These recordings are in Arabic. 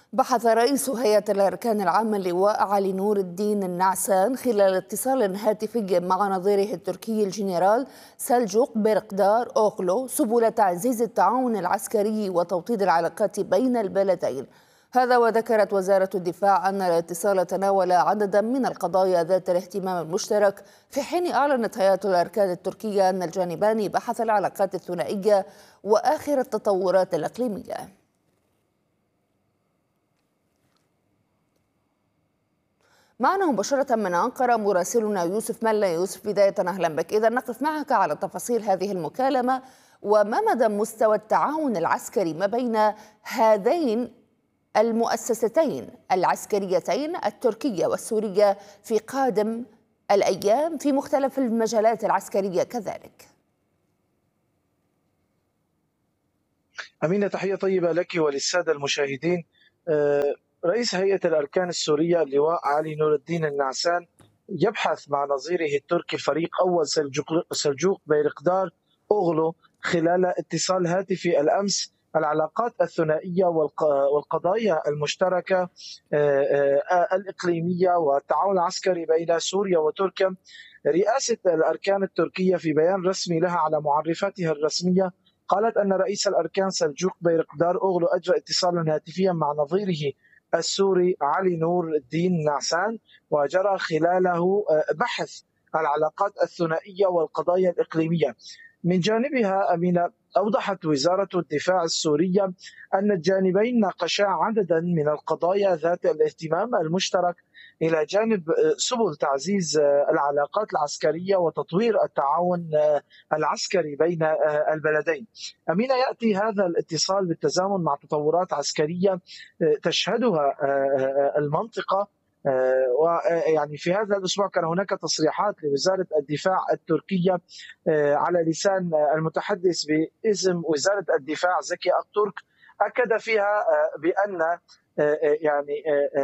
بحث رئيس هيئة الأركان العامة اللواء علي نور الدين النعسان خلال اتصال هاتفي مع نظيره التركي الجنرال سلجوق بيرقدار أوغلو سبل تعزيز التعاون العسكري وتوطيد العلاقات بين البلدين. هذا وذكرت وزارة الدفاع أن الاتصال تناول عددا من القضايا ذات الاهتمام المشترك، في حين أعلنت هيئة الأركان التركية أن الجانبان بحث العلاقات الثنائية وآخر التطورات الإقليمية. معنا مباشرة من أنقرة مراسلنا يوسف ملا. يوسف، بداية أهلا بك. إذا نقف معك على تفاصيل هذه المكالمة، وما مدى مستوى التعاون العسكري ما بين هذين المؤسستين العسكريتين التركية والسورية في قادم الأيام في مختلف المجالات العسكرية كذلك؟ أمينة، تحية طيبة لك وللسادة المشاهدين. رئيس هيئة الأركان السورية اللواء علي نور الدين النعسان يبحث مع نظيره التركي الفريق أول سلجوق بيرقدار أوغلو خلال اتصال هاتفي الأمس العلاقات الثنائية والقضايا المشتركة الإقليمية والتعاون العسكري بين سوريا وتركيا. رئاسة الأركان التركية في بيان رسمي لها على معرفاتها الرسمية قالت أن رئيس الأركان سلجوق بيرقدار أوغلو أجرى اتصالا هاتفيا مع نظيره السوري علي نور الدين نعسان، وجرى خلاله بحث العلاقات الثنائية والقضايا الإقليمية. من جانبها أمينة، أوضحت وزارة الدفاع السورية أن الجانبين ناقشا عددا من القضايا ذات الاهتمام المشترك إلى جانب سبل تعزيز العلاقات العسكرية وتطوير التعاون العسكري بين البلدين. أمينة، يأتي هذا الاتصال بالتزامن مع تطورات عسكرية تشهدها المنطقة، ويعني في هذا الأسبوع كان هناك تصريحات لوزارة الدفاع التركية على لسان المتحدث باسم وزارة الدفاع زكي أكتورك، أكد فيها بأن يعني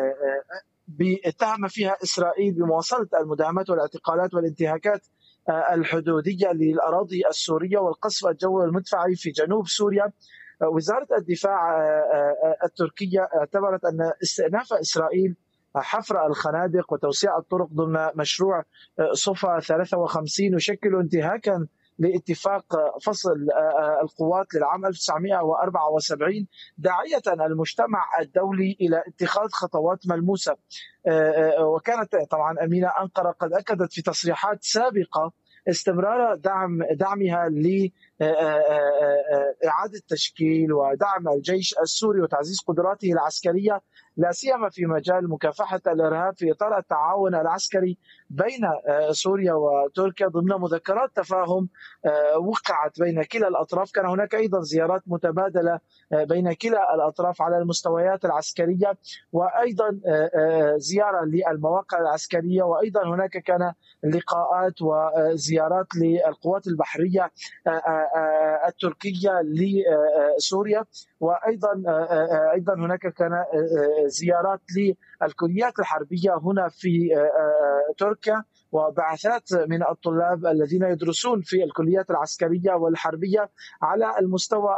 اتهم فيها إسرائيل بمواصلة المداهمات والاعتقالات والانتهاكات الحدودية للأراضي السورية والقصف الجوي المدفعي في جنوب سوريا. وزارة الدفاع التركية اعتبرت أن استئناف إسرائيل حفر الخنادق وتوسيع الطرق ضمن مشروع صفا 53 يشكل انتهاكا لاتفاق فصل القوات للعام 1974، داعية المجتمع الدولي إلى اتخاذ خطوات ملموسة. وكانت طبعا أمينة أنقرة قد أكدت في تصريحات سابقة استمرار دعمها لإعادة تشكيل ودعم الجيش السوري وتعزيز قدراته العسكرية، لا سيما في مجال مكافحة الإرهاب في إطار التعاون العسكري بين سوريا وتركيا ضمن مذكرات تفاهم وقعت بين كلا الأطراف. كان هناك أيضا زيارات متبادلة بين كلا الأطراف على المستويات العسكرية، وأيضا زيارة للمواقع العسكرية، وأيضا هناك كان لقاءات وزيارات للقوات البحرية التركية لسوريا، وأيضا هناك كان زيارات للكليات الحربية هنا في تركيا، وبعثات من الطلاب الذين يدرسون في الكليات العسكرية والحربية على المستوى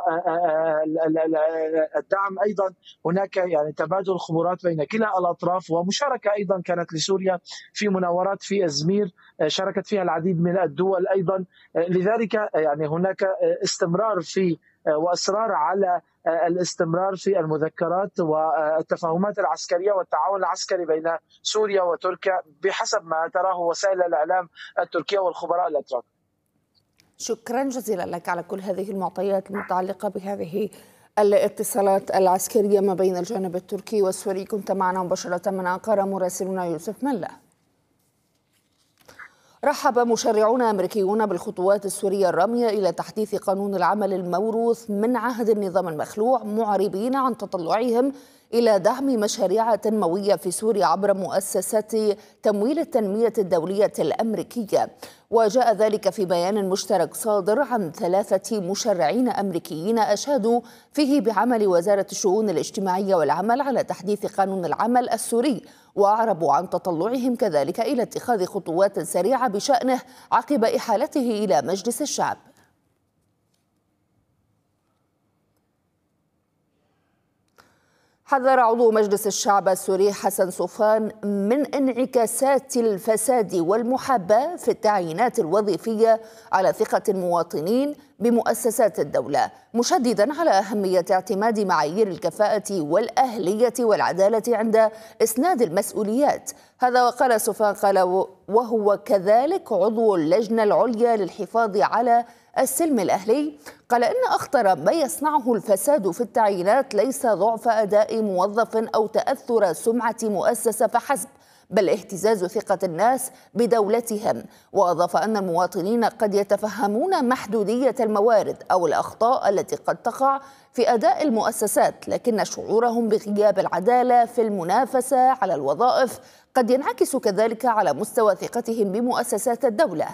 الدعم. أيضا هناك يعني تبادل خبرات بين كلا الأطراف، ومشاركة أيضا كانت لسوريا في مناورات في إزمير شاركت فيها العديد من الدول أيضا. لذلك يعني هناك استمرار في وإصرار على الاستمرار في المذكرات والتفاهمات العسكرية والتعاون العسكري بين سوريا وتركيا بحسب ما تراه وسائل الإعلام التركية والخبراء الأتراك. شكرا جزيلا لك على كل هذه المعطيات المتعلقة بهذه الاتصالات العسكرية ما بين الجانب التركي والسوري. كنت معنا مباشرة من أنقرة مراسلنا يوسف ملا. رحب مشرعون أمريكيون بالخطوات السورية الرامية إلى تحديث قانون العمل الموروث من عهد النظام المخلوع، معربين عن تطلعهم إلى دعم مشاريع تنموية في سوريا عبر مؤسسات تمويل التنمية الدولية الأمريكية. وجاء ذلك في بيان مشترك صادر عن 3 مشرعين أمريكيين أشادوا فيه بعمل وزارة الشؤون الاجتماعية والعمل على تحديث قانون العمل السوري، وأعربوا عن تطلعهم كذلك إلى اتخاذ خطوات سريعة بشأنه عقب إحالته إلى مجلس الشعب. حذر عضو مجلس الشعب السوري حسن صوفان من انعكاسات الفساد والمحاباة في التعيينات الوظيفية على ثقة المواطنين بمؤسسات الدولة، مشددا على أهمية اعتماد معايير الكفاءة والأهلية والعدالة عند إسناد المسؤوليات. هذا وقال صوفان وهو كذلك عضو اللجنة العليا للحفاظ على السلم الأهلي، قال إن أخطر ما يصنعه الفساد في التعيينات ليس ضعف أداء موظف أو تأثر سمعة مؤسسة فحسب، بل اهتزاز ثقة الناس بدولتهم. وأضاف أن المواطنين قد يتفهمون محدودية الموارد أو الأخطاء التي قد تقع في أداء المؤسسات، لكن شعورهم بغياب العدالة في المنافسة على الوظائف قد ينعكس كذلك على مستوى ثقتهم بمؤسسات الدولة.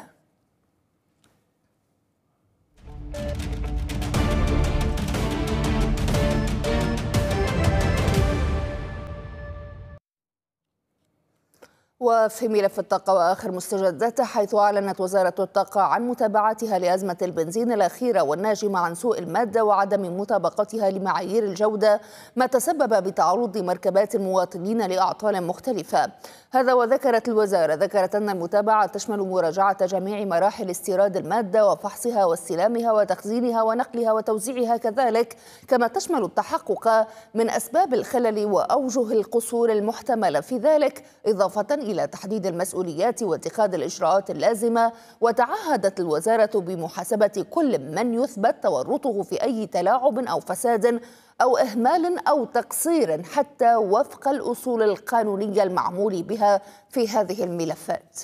وفي ملف الطاقة وآخر مستجداته، حيث أعلنت وزارة الطاقة عن متابعتها لأزمة البنزين الأخيرة والناجمة عن سوء المادة وعدم مطابقتها لمعايير الجودة، ما تسبب بتعرض مركبات المواطنين لأعطال مختلفة. هذا وذكرت الوزارة أن المتابعة تشمل مراجعة جميع مراحل استيراد المادة وفحصها واستلامها وتخزينها ونقلها وتوزيعها كذلك، كما تشمل التحقق من أسباب الخلل وأوجه القصور المحتملة في ذلك، إضافة إلى تحديد المسؤوليات واتخاذ الإجراءات اللازمة. وتعهدت الوزارة بمحاسبة كل من يثبت تورطه في أي تلاعب أو فساد أو إهمال أو تقصير، حتى وفق الأصول القانونية المعمول بها في هذه الملفات.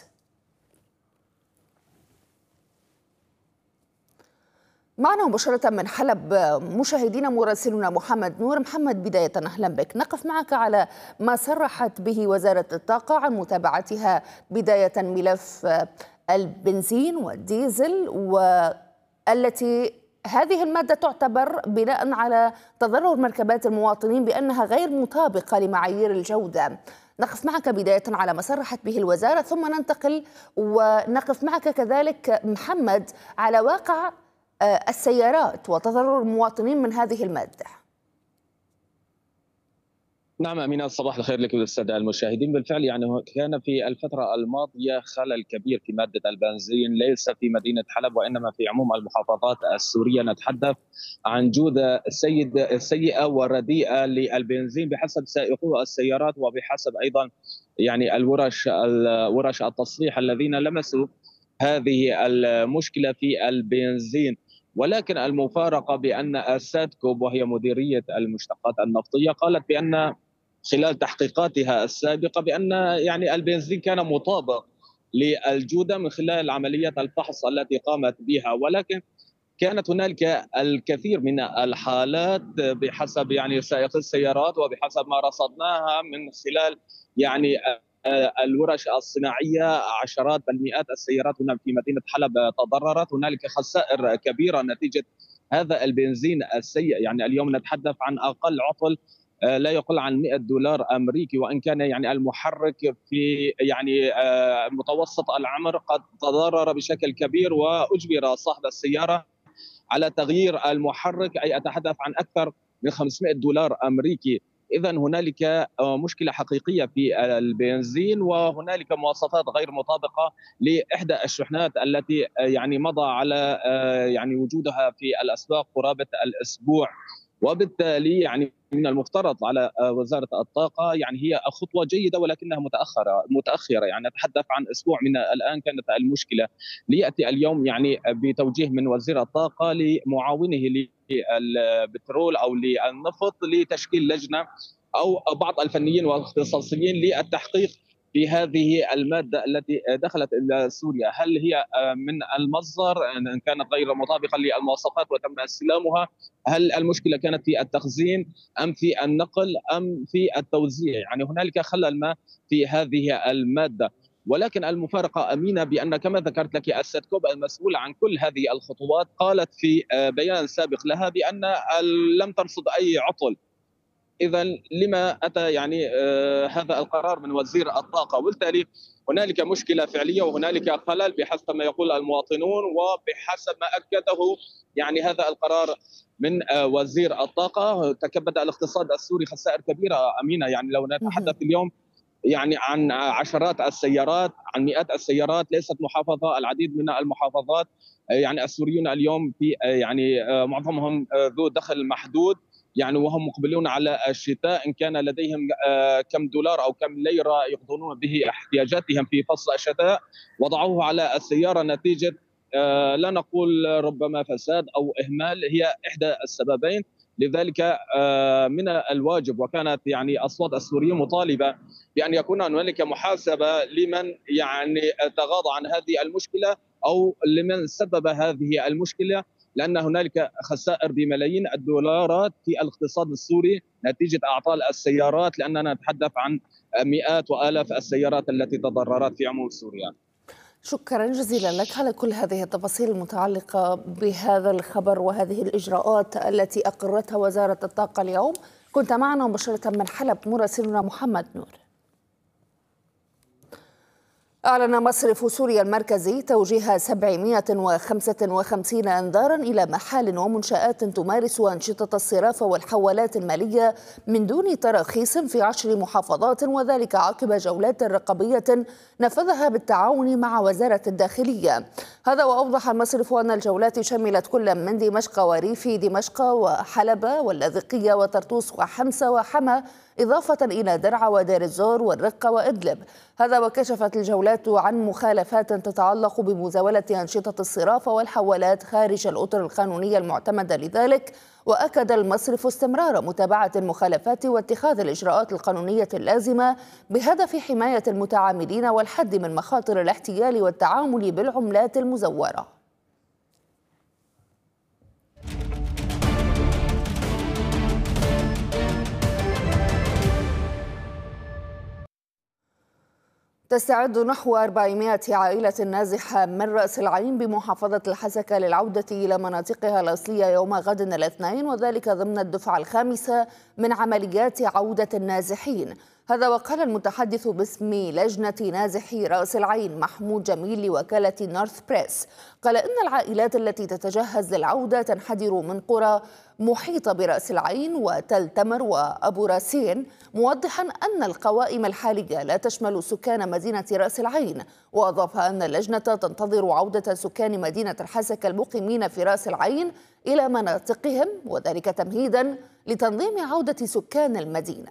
معنا مباشرة من حلب مشاهدينا مراسلنا محمد نور. محمد، بداية أهلا بك. نقف معك على ما صرحت به وزارة الطاقة عن متابعتها بداية ملف البنزين والديزل، والتي هذه المادة تعتبر بناء على تضرر مركبات المواطنين بأنها غير مطابقة لمعايير الجودة. نقف معك بداية على ما صرحت به الوزارة، ثم ننتقل ونقف معك كذلك محمد على واقع السيارات وتضرر المواطنين من هذه المادة. نعم أمينة، صباح الخير لك وللسادة المشاهدين. بالفعل كان في الفترة الماضية خلل كبير في مادة البنزين، ليس في مدينة حلب وإنما في عموم المحافظات السورية. نتحدث عن جودة سيئة ورديئة للبنزين بحسب سائقو السيارات وبحسب أيضا ورش التصليح الذين لمسوا هذه المشكلة في البنزين. ولكن المفارقة بأن السادكوب وهي مديرية المشتقات النفطية قالت بأن خلال تحقيقاتها السابقة بأن البنزين كان مطابق للجودة من خلال عملية الفحص التي قامت بها، ولكن كانت هنالك الكثير من الحالات بحسب سائقي السيارات وبحسب ما رصدناها من خلال الورش الصناعية. عشرات بل مئات السيارات هنا في مدينة حلب تضررت. هنالك خسائر كبيرة نتيجة هذا البنزين السيء. اليوم نتحدث عن أقل عطل لا يقل عن $100 أمريكي، وإن كان المحرك في متوسط العمر قد تضرر بشكل كبير، وأجبر صاحب السيارة على تغيير المحرك، أي أتحدث عن أكثر من $500 أمريكي. إذا هنالك مشكلة حقيقية في البنزين، وهنالك مواصفات غير مطابقة لإحدى الشحنات التي مضى على وجودها في الأسواق قرابة الأسبوع. وبالتالي من المفترض على وزارة الطاقة هي خطوة جيدة ولكنها متأخرة. نتحدث عن أسبوع من الآن كانت المشكلة، ليأتي اليوم بتوجيه من وزير الطاقة لمعاونه للبترول أو للنفط لتشكيل لجنة أو بعض الفنيين والاختصاصيين للتحقيق في هذه المادة التي دخلت إلى سوريا. هل هي من المصدر إن كانت غير مطابقة للمواصفات وتم استلامها؟ هل المشكلة كانت في التخزين أم في النقل أم في التوزيع؟ هنالك خلل ما في هذه المادة. ولكن المفارقة أمينة بأن كما ذكرت لك السادكوب المسؤولة عن كل هذه الخطوات قالت في بيان سابق لها بأن لم ترصد أي عطل إذا لما أتى يعني هذا القرار من وزير الطاقة؟ وبالتالي هنالك مشكلة فعلية وهنالك خلل بحسب ما يقول المواطنون وبحسب ما أكده يعني هذا القرار من وزير الطاقة. تكبد الاقتصاد السوري خسائر كبيرة أمينة، يعني لو نتحدث اليوم يعني عن عشرات السيارات، عن مئات السيارات، ليست محافظة، العديد من المحافظات يعني السوريون اليوم في يعني معظمهم ذو دخل محدود، يعني وهم مقبلون على الشتاء، إن كان لديهم كم دولار أو كم ليرة يقضون به احتياجاتهم في فصل الشتاء وضعوه على السيارة نتيجة لا نقول ربما فساد أو إهمال، هي إحدى السببين. لذلك من الواجب، وكانت يعني أصوات السوريين مطالبة بأن يكون هنالك محاسبة لمن يعني تغاضى عن هذه المشكلة أو لمن سبب هذه المشكلة، لأن هنالك خسائر بملايين الدولارات في الاقتصاد السوري نتيجة أعطال السيارات، لأننا نتحدث عن مئات وآلاف السيارات التي تضررت في عموم سوريا. شكرا جزيلا لك على كل هذه التفاصيل المتعلقة بهذا الخبر وهذه الإجراءات التي أقرتها وزارة الطاقة اليوم. كنت معنا مباشرة من حلب مراسلنا محمد نور. أعلن مصرف سوريا المركزي توجيه 755 إنذارا إلى محال ومنشآت تمارس أنشطة الصرافة والحوالات المالية من دون تراخيص في 10 محافظات، وذلك عقب جولات رقابية نفذها بالتعاون مع وزارة الداخلية. هذا وأوضح المصرف أن الجولات شملت كل من دمشق وريف دمشق وحلب واللاذقية وطرطوس وحمص وحما، إضافة إلى درعا ودير الزور والرقة وإدلب. هذا وكشفت الجولات عن مخالفات تتعلق بمزاولة أنشطة الصرافة والحوالات خارج الأطر القانونية المعتمدة لذلك. وأكد المصرف استمرار متابعة المخالفات واتخاذ الإجراءات القانونية اللازمة بهدف حماية المتعاملين والحد من مخاطر الاحتيال والتعامل بالعملات المزورة. تستعد نحو 400 عائلة نازحة من رأس العين بمحافظة الحسكة للعودة إلى مناطقها الأصلية يوم غد الاثنين، وذلك ضمن الدفعة الخامسة من عمليات عودة النازحين. هذا وقال المتحدث باسم لجنة نازحي رأس العين محمود جميل لوكالة نورث بريس، قال إن العائلات التي تتجهز للعودة تنحدر من قرى محيطة برأس العين وتل تمر وأبو راسين، موضحا أن القوائم الحالية لا تشمل سكان مدينة رأس العين. وأضاف أن اللجنة تنتظر عودة سكان مدينة الحسكة المقيمين في رأس العين إلى مناطقهم، وذلك تمهيدا لتنظيم عودة سكان المدينة.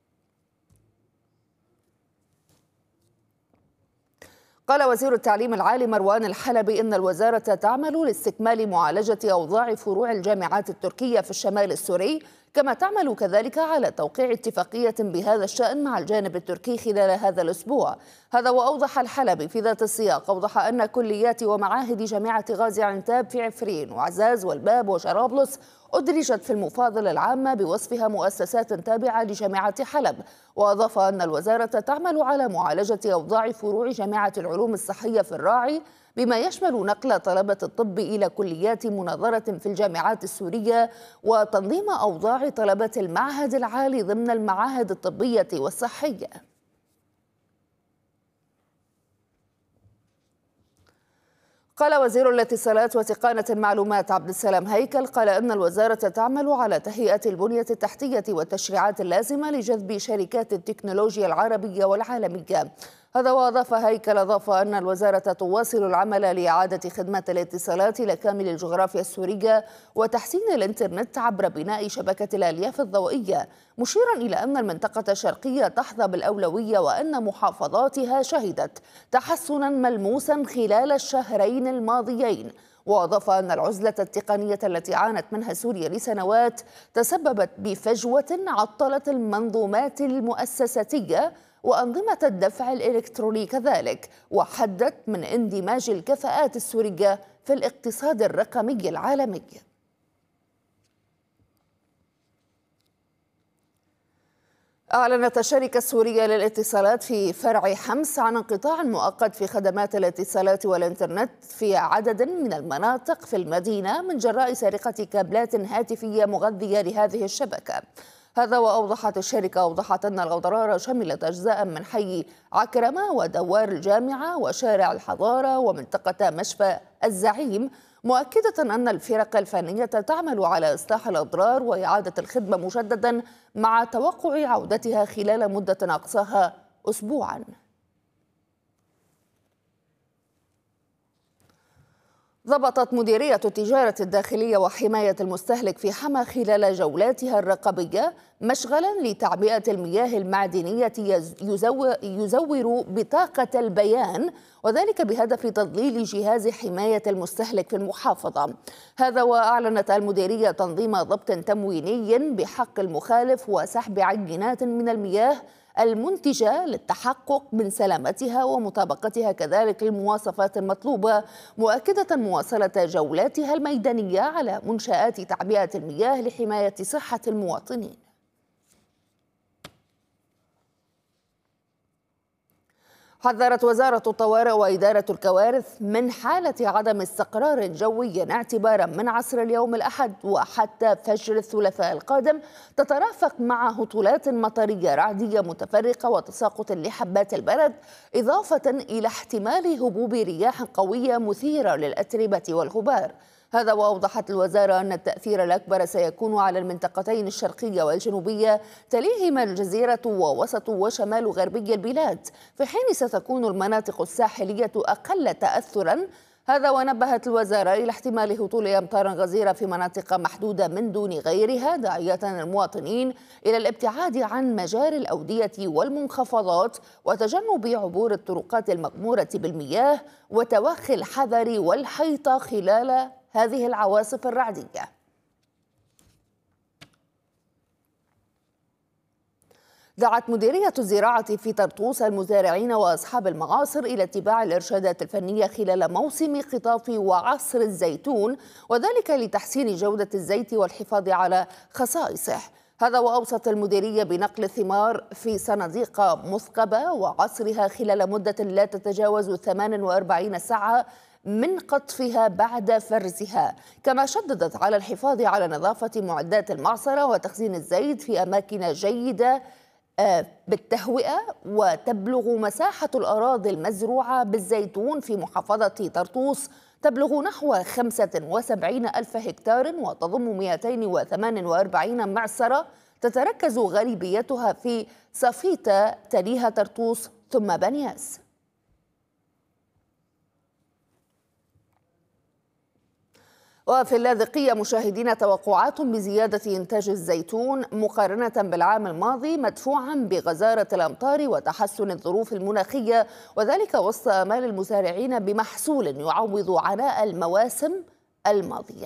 قال وزير التعليم العالي مروان الحلبي إن الوزارة تعمل لاستكمال معالجة أوضاع فروع الجامعات التركية في الشمال السوري، كما تعمل كذلك على توقيع اتفاقية بهذا الشأن مع الجانب التركي خلال هذا الأسبوع. هذا وأوضح الحلبي في ذات السياق، أوضح أن كليات ومعاهد جامعة غازي عنتاب في عفرين وعزاز والباب وجرابلس أدرجت في المفاضلة العامة بوصفها مؤسسات تابعة لجامعة حلب. وأضاف أن الوزارة تعمل على معالجة أوضاع فروع جامعة العلوم الصحية في الراعي، بما يشمل نقل طلبة الطب إلى كليات مناظرة في الجامعات السورية وتنظيم أوضاع طلبة المعهد العالي ضمن المعاهد الطبية والصحية. قال وزير الاتصالات وتقنية المعلومات عبد السلام هيكل، قال إن الوزارة تعمل على تهيئة البنية التحتية والتشريعات اللازمة لجذب شركات التكنولوجيا العربية والعالمية. هذا وأضاف هيكل أن الوزارة تواصل العمل لإعادة خدمات الاتصالات إلى كامل الجغرافيا السورية وتحسين الإنترنت عبر بناء شبكة الألياف الضوئية، مشيرا إلى أن المنطقة الشرقية تحظى بالأولوية وأن محافظاتها شهدت تحسنا ملموسا خلال الشهرين الماضيين. وأضاف أن العزلة التقنية التي عانت منها سوريا لسنوات تسببت بفجوة عطلت المنظومات المؤسساتية وأنظمة الدفع الإلكتروني كذلك، وحدت من اندماج الكفاءات السورية في الاقتصاد الرقمي العالمي. أعلنت الشركة السورية للاتصالات في فرع حمص عن انقطاع مؤقت في خدمات الاتصالات والإنترنت في عدد من المناطق في المدينة من جراء سرقة كابلات هاتفية مغذية لهذه الشبكة. هذا وأوضحت الشركة أن الأضرار شملت أجزاء من حي عكرمة ودوار الجامعة وشارع الحضارة ومنطقة مشفى الزعيم، مؤكدة أن الفرق الفنية تعمل على إصلاح الأضرار وإعادة الخدمة مجددا مع توقع عودتها خلال مدة أقصاها أسبوعا. ضبطت مديرية التجارة الداخلية وحماية المستهلك في حما خلال جولاتها الرقابية مشغلا لتعبئة المياه المعدنية يزور بطاقة البيان، وذلك بهدف تضليل جهاز حماية المستهلك في المحافظة. هذا وأعلنت المديرية تنظيم ضبط تمويني بحق المخالف وسحب عينات من المياه المنتجة للتحقق من سلامتها ومطابقتها كذلك للمواصفات المطلوبة، مؤكدة مواصلة جولاتها الميدانية على منشآت تعبئة المياه لحماية صحة المواطنين. حذرت وزارة الطوارئ وإدارة الكوارث من حالة عدم استقرار جوي اعتبارا من عصر اليوم الأحد وحتى فجر الثلاثاء القادم، تترافق مع هطولات مطرية رعدية متفرقة وتساقط لحبات البرد، إضافة إلى احتمال هبوب رياح قوية مثيرة للأتربة والغبار. هذا وأوضحت الوزارة أن التأثير الأكبر سيكون على المنطقتين الشرقية والجنوبية، تليهما الجزيرة ووسط وشمال غربي البلاد، في حين ستكون المناطق الساحلية أقل تأثرا. هذا ونبهت الوزارة إلى احتمال هطول أمطار غزيرة في مناطق محدودة من دون غيرها، داعية المواطنين إلى الابتعاد عن مجاري الأودية والمنخفضات وتجنب عبور الطرقات المغمورة بالمياه وتوخي الحذر والحيطة خلال هذه العواصف الرعدية. دعت مديرية الزراعة في طرطوس المزارعين وأصحاب المعاصر إلى اتباع الإرشادات الفنية خلال موسم قطاف وعصر الزيتون، وذلك لتحسين جودة الزيت والحفاظ على خصائصه. هذا وأوصت المديرية بنقل الثمار في صناديق مثقبة وعصرها خلال مدة لا تتجاوز 48 ساعة من قطفها بعد فرزها، كما شددت على الحفاظ على نظافة معدات المعصرة وتخزين الزيت في أماكن جيدة بالتهوئة. وتبلغ مساحة الأراضي المزروعة بالزيتون في محافظة طرطوس تبلغ نحو 75 ألف هكتار، وتضم 248 معصرة تتركز غالبيتها في صفيتة تليها طرطوس ثم بنياس. وفي اللاذقية مشاهدين توقعات بزيادة إنتاج الزيتون مقارنة بالعام الماضي مدفوعا بغزارة الأمطار وتحسن الظروف المناخية، وذلك وسط آمال المزارعين بمحصول يعوض عناء المواسم الماضية.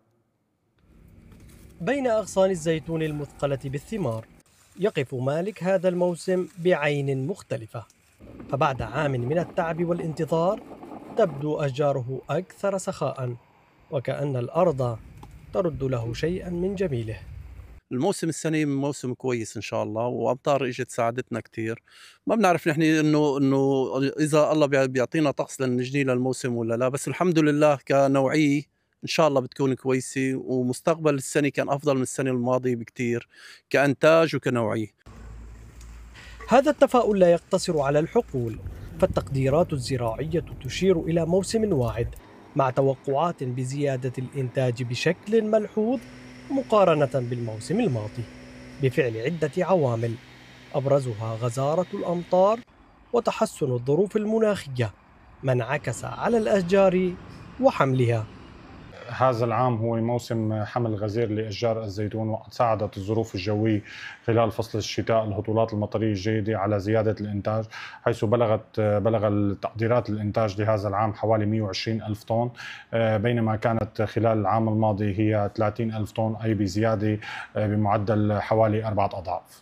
بين أغصان الزيتون المثقلة بالثمار يقف مالك هذا الموسم بعين مختلفة، فبعد عام من التعب والانتظار تبدو أشجاره أكثر سخاء، وكأن الأرض ترد له شيئا من جميله. الموسم السنة موسم كويس إن شاء الله، وأمطار إجت ساعدتنا كتير. ما بنعرف نحن إنه إذا الله بيعطينا طقس لنجني للموسم ولا لا، بس الحمد لله كنوعية إن شاء الله بتكون كويسة، ومستقبل السنة كان أفضل من السنة الماضية بكتير كإنتاج وكنوعية. هذا التفاؤل لا يقتصر على الحقول، فالتقديرات الزراعية تشير إلى موسم واعد مع توقعات بزيادة الإنتاج بشكل ملحوظ مقارنة بالموسم الماضي، بفعل عدة عوامل أبرزها غزارة الأمطار وتحسن الظروف المناخية ما انعكس على الأشجار وحملها. هذا العام هو موسم حمل غزير لأشجار الزيتون، وقد ساعدت الظروف الجوية خلال فصل الشتاء الهطولات المطرية الجيدة على زيادة الإنتاج، حيث بلغ التقديرات الإنتاج لهذا العام حوالي 120 ألف طن، بينما كانت خلال العام الماضي هي 30 ألف طن، أي بزيادة بمعدل حوالي 4 أضعاف.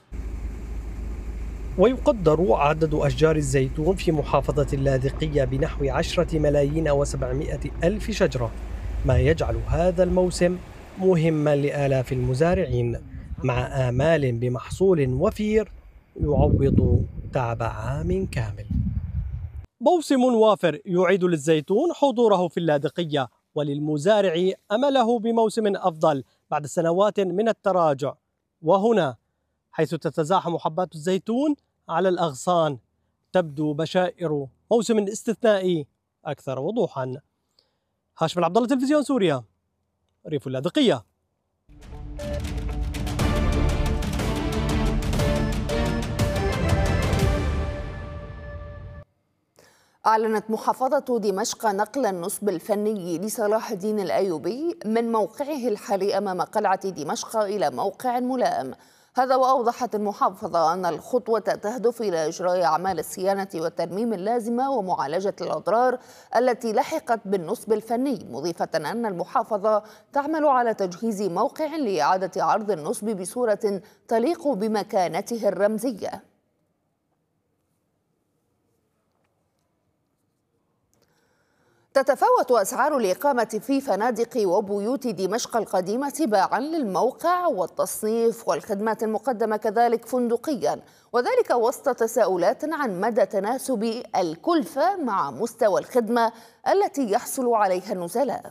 ويقدر عدد أشجار الزيتون في محافظة اللاذقية بنحو 10,700,000 شجرة، ما يجعل هذا الموسم مهما لآلاف المزارعين، مع آمال بمحصول وفير يعوض تعب عام كامل. موسم وافر يعيد للزيتون حضوره في اللاذقية، وللمزارع أمله بموسم أفضل بعد سنوات من التراجع. وهنا حيث تتزاحم حبات الزيتون على الأغصان. تبدو بشائر موسم استثنائي أكثر وضوحا. هاشم العبد الله، تلفزيون سوريا، ريف اللاذقية. أعلنت محافظة دمشق نقل النصب الفني لصلاح الدين الأيوبي من موقعه الحالي أمام قلعة دمشق إلى موقع ملائم. هذا وأوضحت المحافظة أن الخطوة تهدف إلى إجراء أعمال الصيانة والترميم اللازمة ومعالجة الأضرار التي لحقت بالنصب الفني، مضيفة أن المحافظة تعمل على تجهيز موقع لإعادة عرض النصب بصورة تليق بمكانته الرمزية. تتفاوت أسعار الإقامة في فنادق وبيوت دمشق القديمة تباعا للموقع والتصنيف والخدمات المقدمة كذلك فندقيا، وذلك وسط تساؤلات عن مدى تناسب الكلفة مع مستوى الخدمة التي يحصل عليها النزلاء.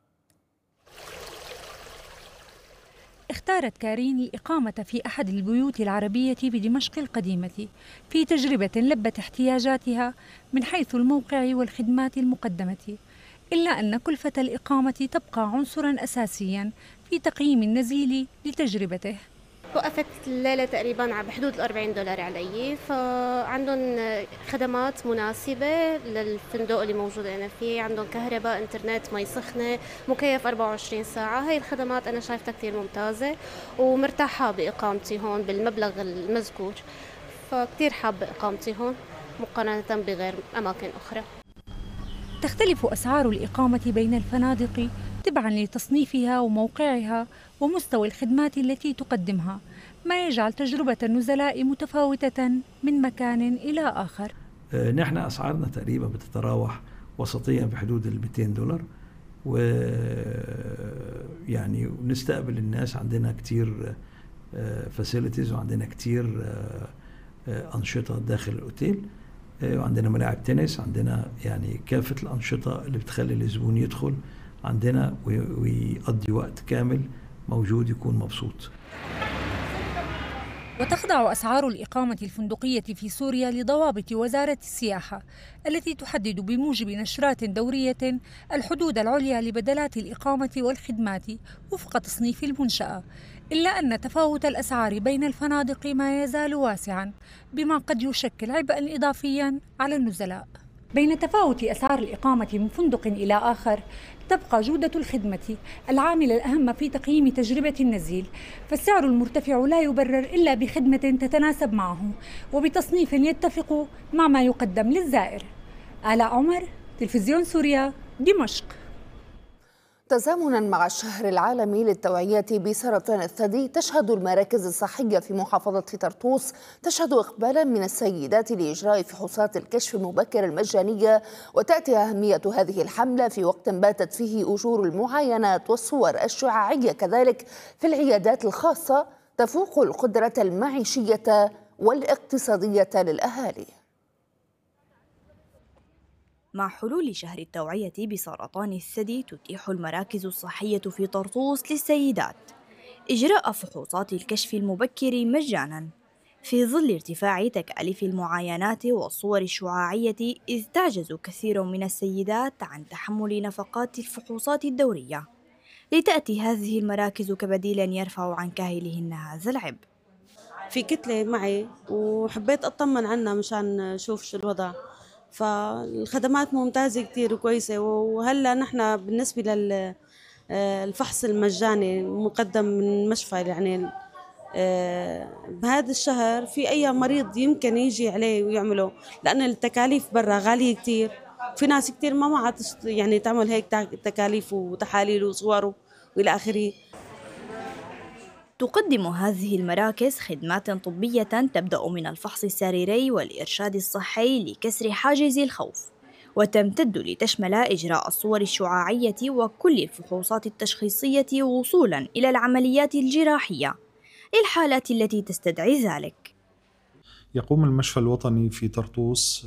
اختارت كارين الإقامة في أحد البيوت العربية بدمشق القديمة في تجربة لبت احتياجاتها من حيث الموقع والخدمات المقدمة، إلا أن كلفة الإقامة تبقى عنصراً أساسياً في تقييم النزيل لتجربته. وقفت الليلة تقريباً بحدود $40 علي، فعندهم خدمات مناسبة للفندق اللي موجود أنا فيه، عندهم كهرباء، إنترنت، مي سخنة، مكيف 24 ساعة. هاي الخدمات أنا شايفتها كتير ممتازة ومرتاحة بإقامتي هون بالمبلغ المذكور، فكتير حابة إقامتي هون مقارنة بغير أماكن أخرى. تختلف أسعار الإقامة بين الفنادق تبعاً لتصنيفها وموقعها ومستوى الخدمات التي تقدمها، ما يجعل تجربة النزلاء متفاوتة من مكان إلى آخر. نحن أسعارنا تقريبا بتتراوح وسطيا بحدود $200، ويعني نستقبل الناس. عندنا كتير فاسيلتيز وعندنا كتير أنشطة داخل الأوتيل، وعندنا ملاعب تنس، عندنا يعني كافة الأنشطة اللي بتخلي الزبون يدخل عندنا ويقضي وقت كامل موجود، يكون مبسوط. وتخضع أسعار الإقامة الفندقية في سوريا لضوابط وزارة السياحة التي تحدد بموجب نشرات دورية الحدود العليا لبدلات الإقامة والخدمات وفق تصنيف المنشأة، إلا أن تفاوت الأسعار بين الفنادق ما يزال واسعاً، بما قد يشكل عبئاً إضافياً على النزلاء. بين تفاوت أسعار الإقامة من فندق إلى آخر تبقى جودة الخدمة العامل الأهم في تقييم تجربة النزيل، فالسعر المرتفع لا يبرر إلا بخدمة تتناسب معه وبتصنيف يتفق مع ما يقدم للزائر. آلاء عمر، تلفزيون سوريا، دمشق. تزامنا مع الشهر العالمي للتوعية بسرطان الثدي، تشهد المراكز الصحية في محافظة طرطوس إقبالا من السيدات لإجراء فحوصات الكشف المبكر المجانية، وتأتي أهمية هذه الحملة في وقت باتت فيه أجور المعاينات والصور الشعاعية كذلك في العيادات الخاصة تفوق القدرة المعيشية والاقتصادية للأهالي. مع حلول شهر التوعية بسرطان الثدي، تتيح المراكز الصحية في طرطوس للسيدات إجراء فحوصات الكشف المبكر مجاناً في ظل ارتفاع تكاليف المعاينات والصور الشعاعية، إذ تعجز كثير من السيدات عن تحمل نفقات الفحوصات الدورية، لتأتي هذه المراكز كبديل يرفع عن كاهلهن هذا العبء. في كتلة معي وحبيت أطمن عنها مشان أشوف شو الوضع، فالخدمات ممتازة كتير وكويسة. وهلا نحن بالنسبة للفحص المجاني مقدم من مشفى، يعني بهذا الشهر في أي مريض يمكن يجي عليه ويعمله، لأن التكاليف برا غالية كتير. في ناس كتير ما معها يعني تعمل هيك تكاليف وتحاليل وصور وإلى آخره. تقدم هذه المراكز خدمات طبية تبدأ من الفحص السريري والإرشاد الصحي لكسر حاجز الخوف، وتمتد لتشمل إجراء الصور الشعاعية وكل الفحوصات التشخيصية وصولاً إلى العمليات الجراحية للحالات التي تستدعي ذلك. يقوم المشفى الوطني في طرطوس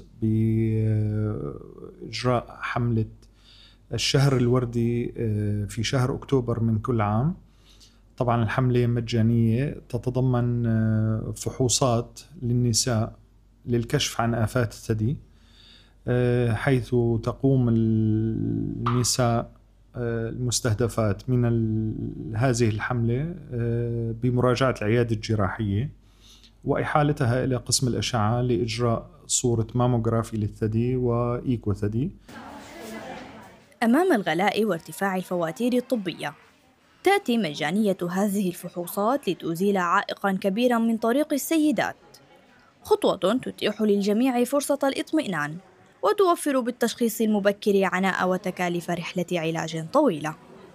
بإجراء حملة الشهر الوردي في شهر أكتوبر من كل عام، طبعا الحملة مجانية، تتضمن فحوصات للنساء للكشف عن آفات الثدي، حيث تقوم النساء المستهدفات من هذه الحملة بمراجعة العيادة الجراحية وإحالتها إلى قسم الأشعة لإجراء صورة ماموغرافي للثدي وإيكو ثدي. أمام الغلاء وارتفاع الفواتير الطبية، تأتي مجانية هذه الفحوصات لتزيل عائقاً كبيراً من طريق السيدات، خطوة تتيح للجميع فرصة الإطمئنان وتوفر بالتشخيص المبكر عناء وتكاليف رحلة علاج طويلة.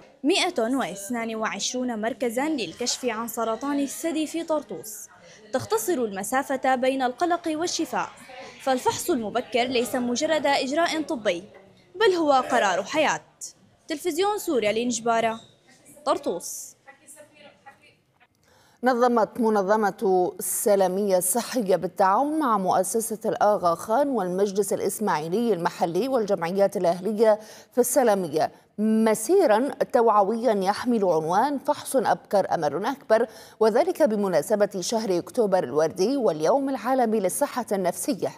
122 مركزاً للكشف عن سرطان الثدي في طرطوس، تختصر المسافة بين القلق والشفاء، فالفحص المبكر ليس مجرد إجراء طبي بل هو قرار حياة. تلفزيون سوريا لنجبارة، طرطوس. نظمت منظمة السلامية الصحية بالتعاون مع مؤسسة الآغا خان والمجلس الإسماعيلي المحلي والجمعيات الأهلية في السلامية مسيرا توعويا يحمل عنوان فحص أبكر أمل أكبر، وذلك بمناسبة شهر أكتوبر الوردي واليوم العالمي للصحة النفسية.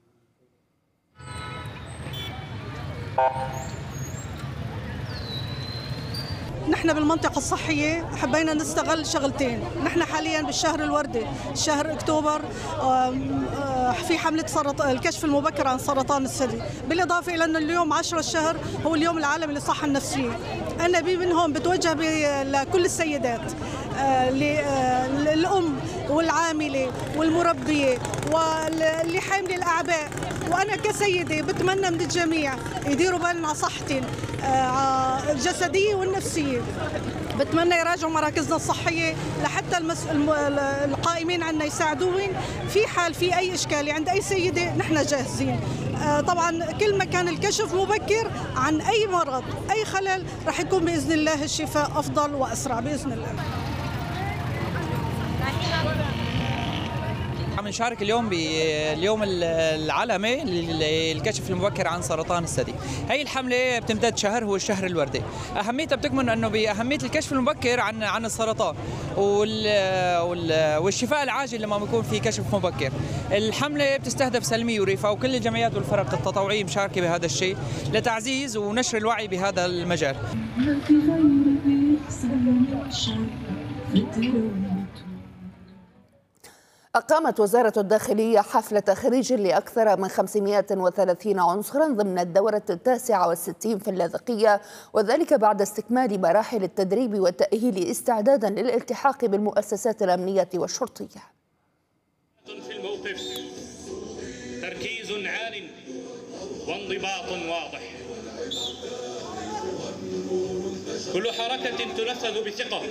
نحن بالمنطقة الصحية حبينا نستغل شغلتين. نحن حاليا بالشهر الوردي، شهر أكتوبر، في حملة الكشف المبكر عن سرطان الثدي، بالإضافة إلى أن اليوم 10 الشهر هو اليوم العالمي للصحة النفسية. أنا منهم بتوجه لكل السيدات، للأم والعاملة والمربية واللي حامل الأعباء، وأنا كسيدة بتمنى من الجميع يديروا بالنا على صحتهم الجسدية والنفسية. بتمنى يراجعوا مراكزنا الصحية لحتى القائمين عنا يساعدوهم في حال في أي إشكالية عند أي سيدة، نحن جاهزين. طبعا كل ما كان الكشف مبكر عن أي مرض أي خلل رح يكون بإذن الله الشفاء أفضل وأسرع بإذن الله. عم نشارك اليوم باليوم العالمي للكشف المبكر عن سرطان الثدي. هي الحملة بتمتد شهر، هو الشهر الوردي. أهميتها بتكمن أنه بأهمية الكشف المبكر عن السرطان والشفاء العاجل لما بيكون في كشف مبكر. الحملة بتستهدف سلمي وريفا وكل الجمعيات والفرق التطوعية مشاركة بهذا الشيء لتعزيز ونشر الوعي بهذا المجال. أقامت وزارة الداخلية حفل تخريج لأكثر من 530 عنصرا ضمن الدورة 69 في اللاذقية، وذلك بعد استكمال مراحل التدريب والتأهيل استعدادا للالتحاق بالمؤسسات الأمنية والشرطية. في الموقف تركيز عال وانضباط واضح، كل حركة تنفذ بثقة،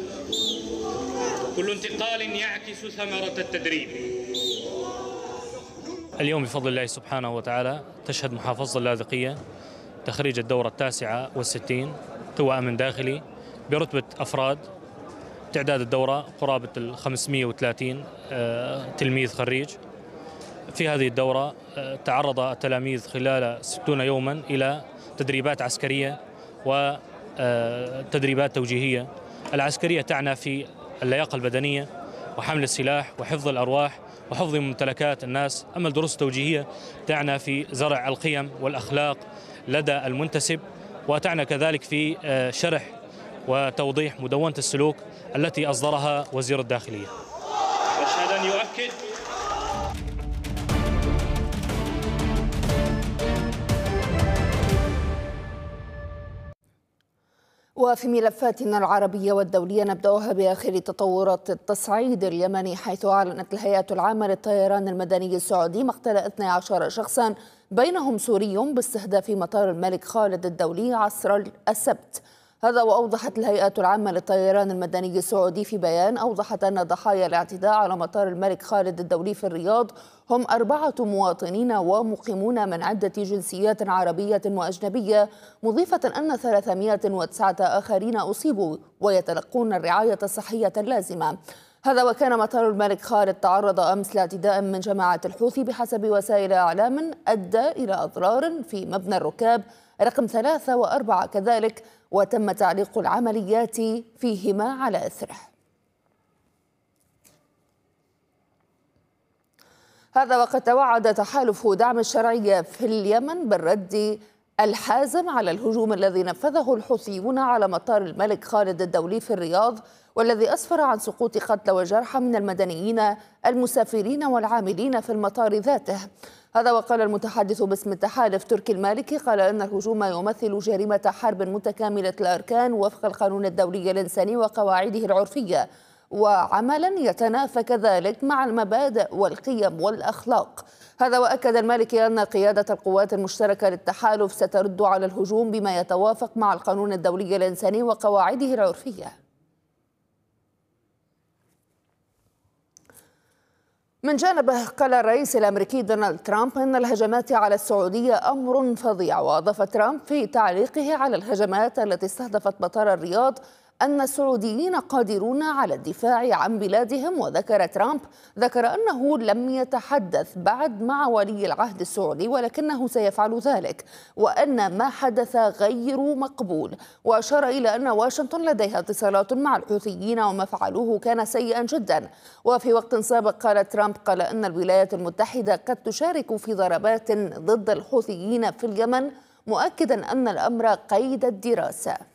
كل انتقال يعكس ثمرة التدريب. اليوم بفضل الله سبحانه وتعالى تشهد محافظة اللاذقية تخريج الدورة 69 قوى أمن داخلي برتبة أفراد. تعداد الدورة قرابة 530 تلميذ خريج. في هذه الدورة تعرض التلاميذ خلال 60 يوما إلى تدريبات عسكرية وتدريبات توجيهية. العسكرية تعنى في اللياقة البدنية وحمل السلاح وحفظ الأرواح وحفظ ممتلكات الناس، أما الدروس التوجيهية تعنى في زرع القيم والأخلاق لدى المنتسب، وتعنى كذلك في شرح وتوضيح مدونة السلوك التي أصدرها وزير الداخلية. مشهدا يؤكد وفي ملفاتنا العربية والدولية نبدأها بآخر تطورات التصعيد اليمني، حيث أعلنت الهيئة العامة للطيران المدني السعودي مقتل 12 شخصا بينهم سوري باستهداف مطار الملك خالد الدولي عصر السبت. هذا وأوضحت الهيئة العامة للطيران المدني السعودي في بيان، أوضحت أن ضحايا الاعتداء على مطار الملك خالد الدولي في الرياض هم 4 مواطنين ومقيمون من عدة جنسيات عربية وأجنبية، مضيفة أن 309 آخرين أصيبوا ويتلقون الرعاية الصحية اللازمة. هذا وكان مطار الملك خالد تعرض أمس لاعتداء من جماعة الحوثي بحسب وسائل إعلام أدى إلى أضرار في مبنى الركاب رقم 3 و4 كذلك، وتم تعليق العمليات فيهما على إثره. هذا وقد توعد تحالف دعم الشرعية في اليمن بالرد الحازم على الهجوم الذي نفذه الحوثيون على مطار الملك خالد الدولي في الرياض، والذي أسفر عن سقوط قتلى وجرحى من المدنيين المسافرين والعاملين في المطار ذاته. هذا وقال المتحدث باسم التحالف تركي المالكي قال إن الهجوم يمثل جريمة حرب متكاملة الأركان وفق القانون الدولي الإنساني وقواعده العرفية، وعملا يتنافى كذلك مع المبادئ والقيم والأخلاق. هذا وأكد المالكي أن قيادة القوات المشتركة للتحالف سترد على الهجوم بما يتوافق مع القانون الدولي الإنساني وقواعده العرفية. من جانبه قال الرئيس الأمريكي دونالد ترامب أن الهجمات على السعودية أمر فظيع، وأضاف ترامب في تعليقه على الهجمات التي استهدفت مطار الرياض أن السعوديين قادرون على الدفاع عن بلادهم. وذكر ترامب أنه لم يتحدث بعد مع ولي العهد السعودي ولكنه سيفعل ذلك، وأن ما حدث غير مقبول، وأشار إلى أن واشنطن لديها اتصالات مع الحوثيين وما فعلوه كان سيئا جدا. وفي وقت سابق قال ترامب أن الولايات المتحدة قد تشارك في ضربات ضد الحوثيين في اليمن، مؤكدا أن الأمر قيد الدراسة.